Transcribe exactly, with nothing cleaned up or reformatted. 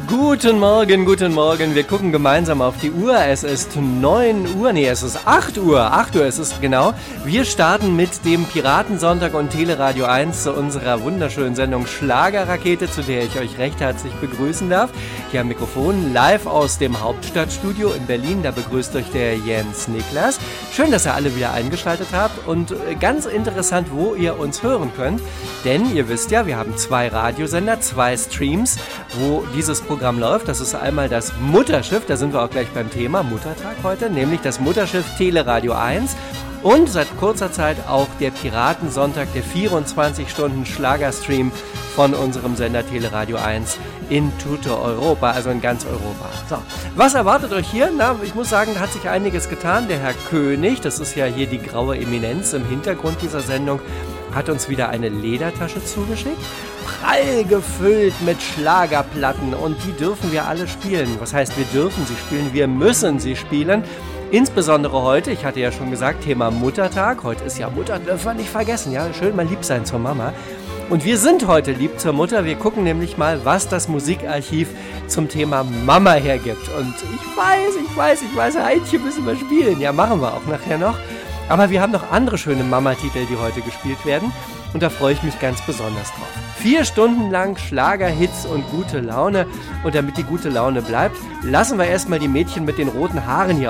Guten Morgen, guten Morgen. Wir gucken gemeinsam auf die Uhr. Es ist neun Uhr, nee, es ist acht Uhr. acht Uhr ist es genau. Wir starten mit dem Piratensonntag und Teleradio eins zu unserer wunderschönen Sendung Schlagerrakete, zu der ich euch recht herzlich begrüßen darf. Hier am Mikrofon live aus dem Hauptstadtstudio in Berlin. Da begrüßt euch der Jens Niklas. Schön, dass ihr alle wieder eingeschaltet habt und ganz interessant, wo ihr uns hören könnt. Denn ihr wisst ja, wir haben zwei Radiosender, zwei Streams, wo dieses Programm läuft. Das ist einmal das Mutterschiff, da sind wir auch gleich beim Thema Muttertag heute, nämlich das Mutterschiff Teleradio eins und seit kurzer Zeit auch der Piratensonntag, der vierundzwanzig Stunden Schlagerstream von unserem Sender Teleradio eins in tutto Europa, also in ganz Europa. So, was erwartet euch hier? Na, ich muss sagen, da hat sich einiges getan. Der Herr König, das ist ja hier die graue Eminenz im Hintergrund dieser Sendung, hat uns wieder eine Ledertasche zugeschickt, prall gefüllt mit Schlagerplatten und die dürfen wir alle spielen. Was heißt, wir dürfen sie spielen, wir müssen sie spielen. Insbesondere heute, ich hatte ja schon gesagt, Thema Muttertag. Heute ist ja Mutter, dürfen wir nicht vergessen, ja, schön mal lieb sein zur Mama. Und wir sind heute lieb zur Mutter, wir gucken nämlich mal, was das Musikarchiv zum Thema Mama hergibt. Und ich weiß, ich weiß, ich weiß, Heidchen müssen wir spielen, ja, machen wir auch nachher noch. Aber wir haben noch andere schöne Mama-Titel, die heute gespielt werden. Und da freue ich mich ganz besonders drauf. Vier Stunden lang Schlagerhits und gute Laune. Und damit die gute Laune bleibt, lassen wir erstmal die Mädchen mit den roten Haaren hier